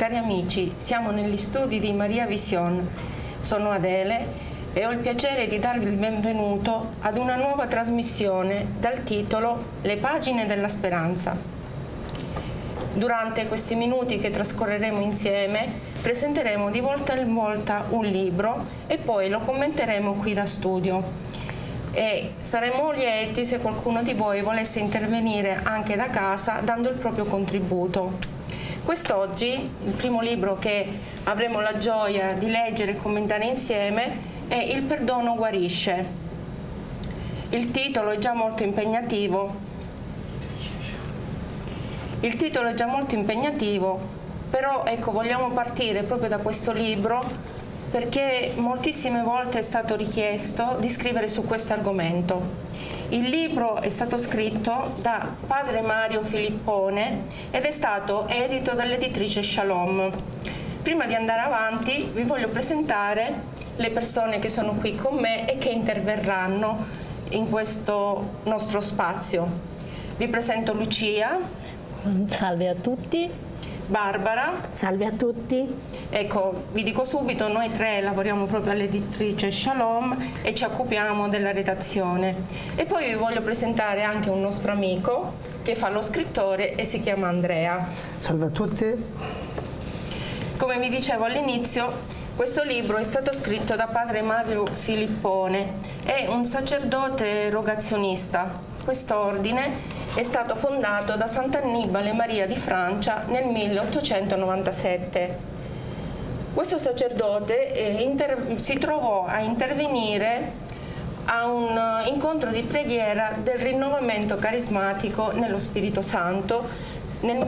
Cari amici, siamo negli studi di Maria Vision. Sono Adele e ho il piacere di darvi il benvenuto ad una nuova trasmissione dal titolo Le pagine della speranza. Durante questi minuti che trascorreremo insieme presenteremo di volta in volta un libro e poi lo commenteremo qui da studio. E saremo lieti se qualcuno di voi volesse intervenire anche da casa dando il proprio contributo. Quest'oggi il primo libro che avremo la gioia di leggere e commentare insieme è Il perdono guarisce. Il titolo è già molto impegnativo. Però ecco, vogliamo partire proprio da questo libro perché moltissime volte è stato richiesto di scrivere su questo argomento. Il libro è stato scritto da padre Mario Filippone ed è stato edito dall'editrice Shalom. Prima di andare avanti vi voglio presentare le persone che sono qui con me e che interverranno in questo nostro spazio. Vi presento Lucia. Salve a tutti. Barbara. Salve a tutti. Ecco, vi dico subito, noi tre lavoriamo proprio all'editrice Shalom e ci occupiamo della redazione. E poi vi voglio presentare anche un nostro amico che fa lo scrittore e si chiama Andrea. Salve a tutti. Come vi dicevo all'inizio, questo libro è stato scritto da padre Mario Filippone, è un sacerdote rogazionista. Quest'ordine è stato fondato da Sant'Annibale Maria di Francia nel 1897. Questo sacerdote si trovò a intervenire a un incontro di preghiera del rinnovamento carismatico nello Spirito Santo nel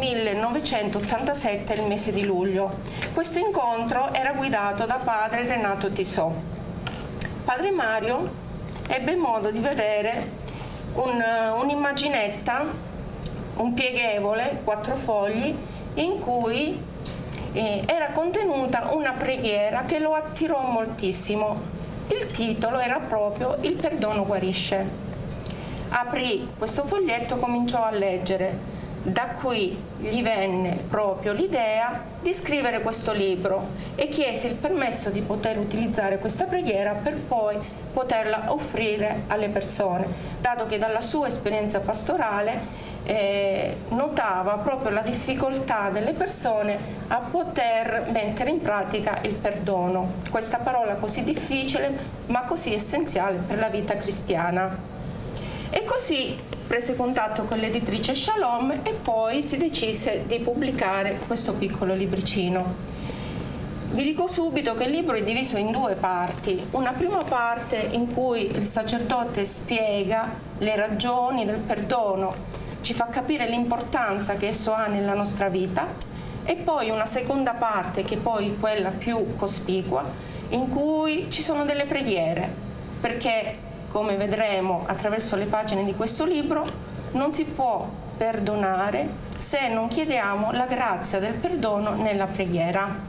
1987, il mese di luglio. Questo incontro era guidato da padre Renato Tissot. Padre Mario ebbe modo di vedere un'immaginetta, un pieghevole, 4 fogli, in cui era contenuta una preghiera che lo attirò moltissimo. Il titolo era proprio Il perdono guarisce. Aprì questo foglietto, cominciò a leggere. Da qui gli venne proprio l'idea di scrivere questo libro e chiese il permesso di poter utilizzare questa preghiera per poi poterla offrire alle persone, dato che dalla sua esperienza pastorale notava proprio la difficoltà delle persone a poter mettere in pratica il perdono, questa parola così difficile ma così essenziale per la vita cristiana. E così prese contatto con l'editrice Shalom e poi si decise di pubblicare questo piccolo libricino. Vi dico subito che il libro è diviso in 2 parti. Una prima parte in cui il sacerdote spiega le ragioni del perdono, ci fa capire l'importanza che esso ha nella nostra vita, e poi una seconda parte, che poi è quella più cospicua, in cui ci sono delle preghiere, perché come vedremo attraverso le pagine di questo libro, non si può perdonare se non chiediamo la grazia del perdono nella preghiera.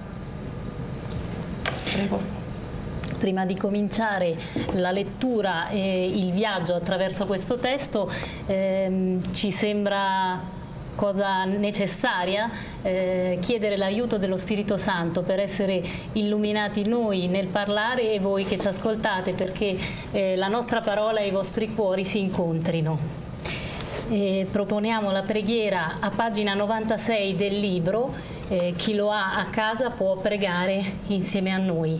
Prego. Prima di cominciare la lettura e il viaggio attraverso questo testo, ci sembra cosa necessaria chiedere l'aiuto dello Spirito Santo per essere illuminati noi nel parlare e voi che ci ascoltate, perché la nostra parola e i vostri cuori si incontrino. Proponiamo la preghiera a pagina 96 del libro. Chi lo ha a casa può pregare insieme a noi.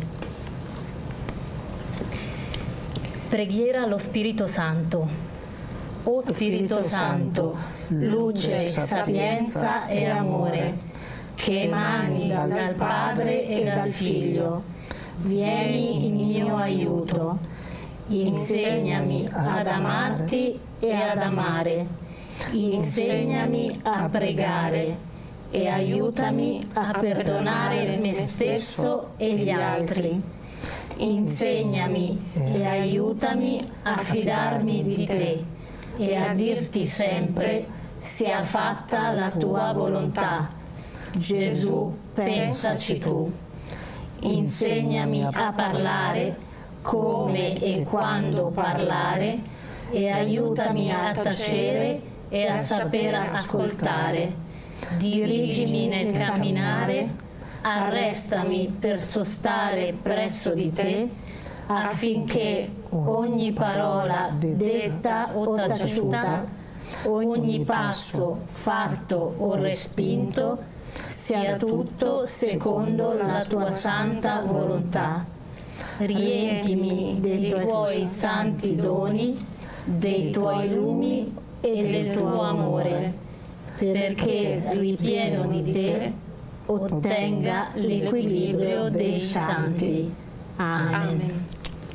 Preghiera allo Spirito Santo. O Spirito Santo, luce, sapienza e amore, che emani dal Padre e dal Figlio, vieni in mio aiuto, insegnami ad amarti e ad amare, insegnami a pregare e aiutami a perdonare me stesso e gli altri. Insegnami e aiutami a fidarmi di te e a dirti sempre: sia fatta la tua volontà. Gesù, pensaci tu. Insegnami a parlare, come e quando parlare, e aiutami a tacere e a saper ascoltare. Dirigimi nel camminare, arrestami per sostare presso di te, affinché ogni parola detta o taciuta, ogni passo fatto o respinto, sia tutto secondo la tua santa volontà. Riempimi dei tuoi santi doni, dei tuoi lumi e del tuo amore, perché ripieno di te ottenga l'equilibrio dei santi. Amen.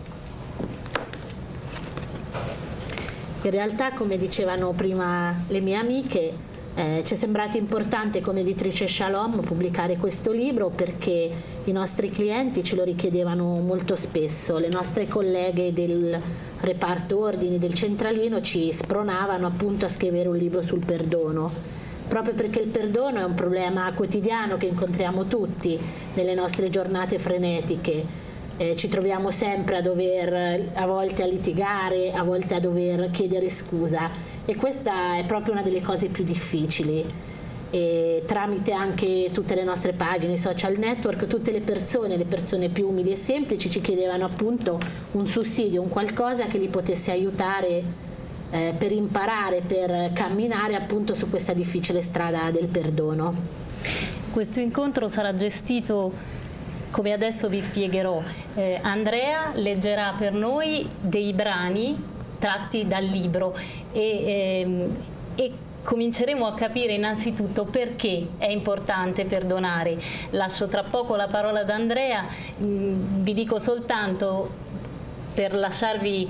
In realtà, come dicevano prima le mie amiche, ci è sembrato importante come editrice Shalom pubblicare questo libro perché i nostri clienti ce lo richiedevano molto spesso. Le nostre colleghe del reparto ordini del centralino ci spronavano appunto a scrivere un libro sul perdono, proprio perché il perdono è un problema quotidiano che incontriamo tutti nelle nostre giornate frenetiche. Ci troviamo sempre a dover, a volte a litigare, a volte a dover chiedere scusa, e questa è proprio una delle cose più difficili. E tramite anche tutte le nostre pagine, i social network, tutte le persone più umili e semplici ci chiedevano appunto un sussidio, un qualcosa che li potesse aiutare per imparare, per camminare appunto su questa difficile strada del perdono. Questo incontro sarà gestito, come adesso vi spiegherò. Andrea leggerà per noi dei brani tratti dal libro e cominceremo a capire innanzitutto perché è importante perdonare. Lascio tra poco la parola ad Andrea, vi dico soltanto per lasciarvi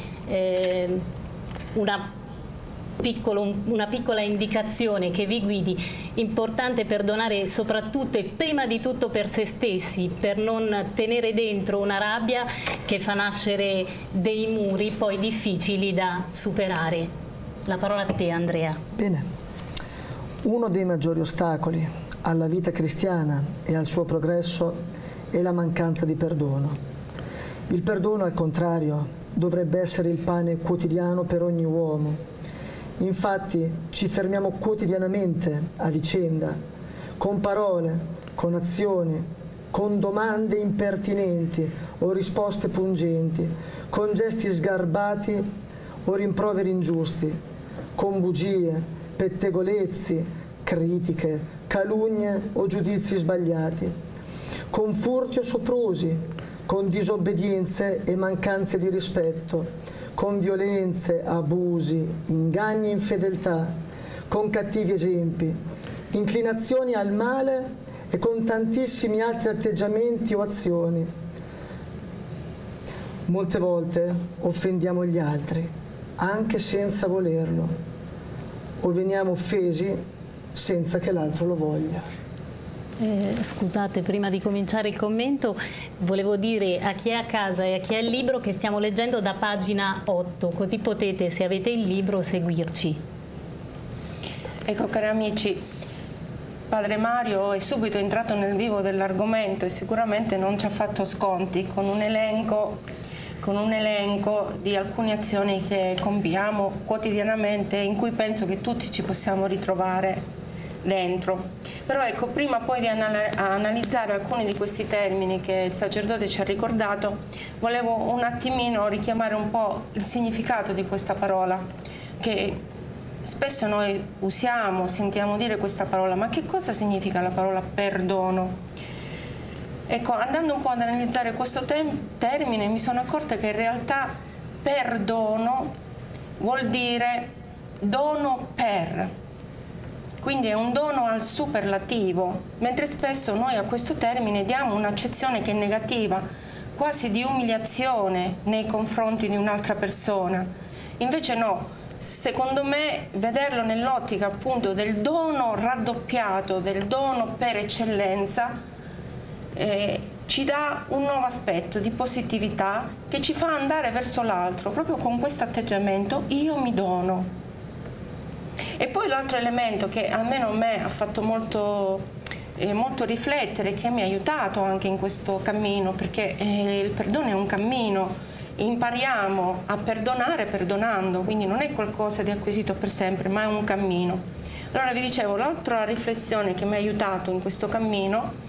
una piccola indicazione che vi guidi: importante perdonare soprattutto e prima di tutto per se stessi, per non tenere dentro una rabbia che fa nascere dei muri poi difficili da superare. La parola a te, Andrea. Bene, uno dei maggiori ostacoli alla vita cristiana e al suo progresso è la mancanza di perdono. Il perdono, al contrario, dovrebbe essere il pane quotidiano per ogni uomo. Infatti ci fermiamo quotidianamente a vicenda, con parole, con azioni, con domande impertinenti o risposte pungenti, con gesti sgarbati o rimproveri ingiusti, con bugie, pettegolezzi, critiche, calunnie o giudizi sbagliati, con furti o soprusi, con disobbedienze e mancanze di rispetto, con violenze, abusi, inganni e infedeltà, con cattivi esempi, inclinazioni al male e con tantissimi altri atteggiamenti o azioni. Molte volte offendiamo gli altri, anche senza volerlo, o veniamo offesi senza che l'altro lo voglia. Scusate, prima di cominciare il commento volevo dire a chi è a casa e a chi ha il libro che stiamo leggendo da pagina 8, così potete, se avete il libro, seguirci. Ecco, cari amici, Padre Mario è subito entrato nel vivo dell'argomento e sicuramente non ci ha fatto sconti con un elenco di alcune azioni che compiamo quotidianamente, in cui penso che tutti ci possiamo ritrovare dentro. Però ecco, prima poi di analizzare alcuni di questi termini che il sacerdote ci ha ricordato, volevo un attimino richiamare un po' il significato di questa parola, che spesso noi usiamo, sentiamo dire questa parola, ma che cosa significa la parola perdono? Ecco, andando un po' ad analizzare questo termine, mi sono accorta che in realtà perdono vuol dire dono per. Quindi è un dono al superlativo, mentre spesso noi a questo termine diamo un'accezione che è negativa, quasi di umiliazione nei confronti di un'altra persona. Invece no, secondo me vederlo nell'ottica appunto del dono raddoppiato, del dono per eccellenza, ci dà un nuovo aspetto di positività che ci fa andare verso l'altro, proprio con questo atteggiamento: io mi dono. E poi l'altro elemento che almeno a me ha fatto molto riflettere, che mi ha aiutato anche in questo cammino, perché il perdono è un cammino, impariamo a perdonare perdonando, quindi non è qualcosa di acquisito per sempre, ma è un cammino. Allora vi dicevo, l'altra riflessione che mi ha aiutato in questo cammino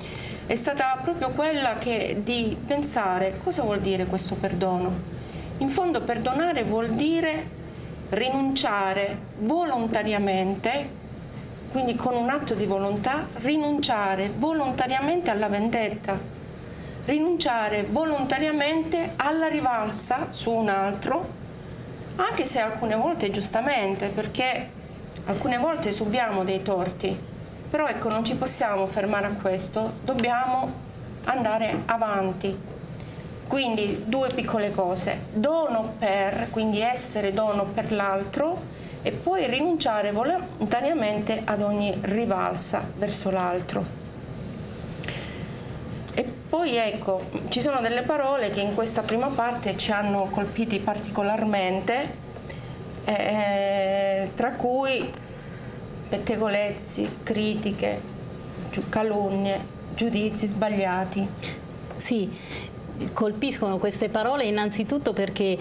è stata proprio quella di pensare cosa vuol dire questo perdono. In fondo perdonare vuol dire rinunciare volontariamente, quindi con un atto di volontà, rinunciare volontariamente alla vendetta, rinunciare volontariamente alla rivalsa su un altro, anche se alcune volte giustamente, perché alcune volte subiamo dei torti. Però ecco, non ci possiamo fermare a questo, dobbiamo andare avanti. Quindi 2 piccole cose: dono per, quindi essere dono per l'altro, e poi rinunciare volontariamente ad ogni rivalsa verso l'altro. E poi ecco, ci sono delle parole che in questa prima parte ci hanno colpiti particolarmente, tra cui pettegolezzi, critiche, calunnie, giudizi sbagliati. Sì, colpiscono queste parole innanzitutto perché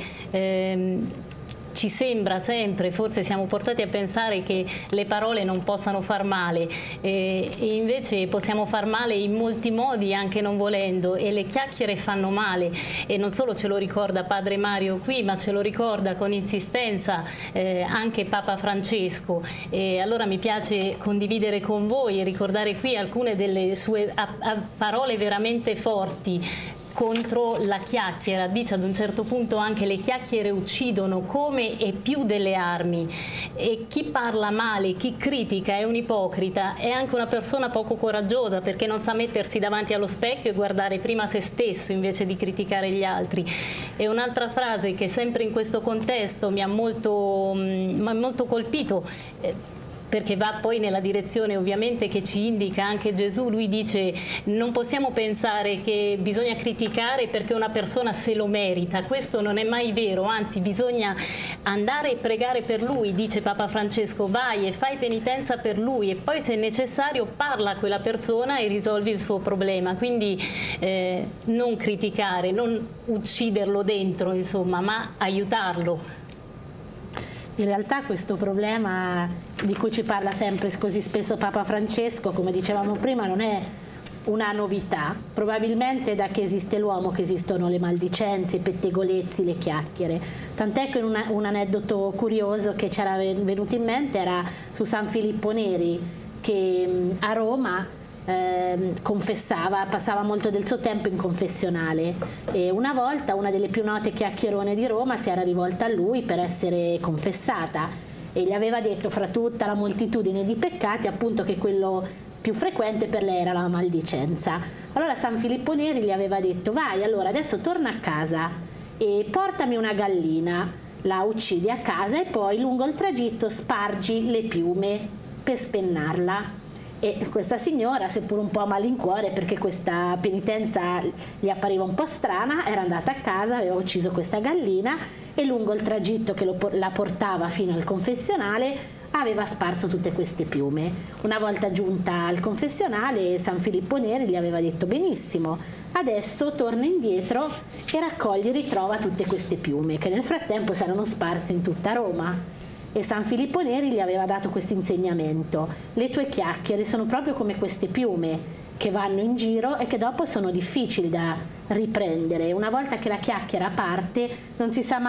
ci sembra sempre, forse siamo portati a pensare che le parole non possano far male, e invece possiamo far male in molti modi anche non volendo, e le chiacchiere fanno male, e non solo ce lo ricorda Padre Mario qui, ma ce lo ricorda con insistenza anche Papa Francesco. E allora mi piace condividere con voi e ricordare qui alcune delle sue parole veramente forti contro la chiacchiera. Dice ad un certo punto anche: le chiacchiere uccidono come e più delle armi, e chi parla male, chi critica è un ipocrita, è anche una persona poco coraggiosa, perché non sa mettersi davanti allo specchio e guardare prima se stesso invece di criticare gli altri. E un'altra frase che sempre in questo contesto mi ha molto colpito, perché va poi nella direzione ovviamente che ci indica anche Gesù. Lui dice: non possiamo pensare che bisogna criticare perché una persona se lo merita, questo non è mai vero, anzi bisogna andare e pregare per lui, dice Papa Francesco, vai e fai penitenza per lui, e poi se necessario parla a quella persona e risolvi il suo problema. Quindi non criticare, non ucciderlo dentro, insomma, ma aiutarlo. In realtà questo problema di cui ci parla sempre così spesso Papa Francesco, come dicevamo prima, non è una novità. Probabilmente da che esiste l'uomo che esistono le maldicenze, i pettegolezzi, le chiacchiere. Tant'è che un aneddoto curioso che ci era venuto in mente era su San Filippo Neri, che a Roma confessava, passava molto del suo tempo in confessionale, e una volta una delle più note chiacchierone di Roma si era rivolta a lui per essere confessata, e gli aveva detto, fra tutta la moltitudine di peccati, appunto che quello più frequente per lei era la maldicenza. Allora San Filippo Neri gli aveva detto: vai, allora adesso torna a casa e portami una gallina, la uccidi a casa e poi lungo il tragitto spargi le piume per spennarla. E questa signora, seppur un po' a malincuore, perché questa penitenza gli appariva un po' strana, era andata a casa, aveva ucciso questa gallina e lungo il tragitto che la portava fino al confessionale aveva sparso tutte queste piume. Una volta giunta al confessionale, San Filippo Neri gli aveva detto: benissimo, adesso torna indietro e raccoglie e ritrova tutte queste piume che nel frattempo si erano sparse in tutta Roma. E San Filippo Neri gli aveva dato questo insegnamento: le tue chiacchiere sono proprio come queste piume che vanno in giro e che dopo sono difficili da riprendere. Una volta che la chiacchiera parte non si sa mai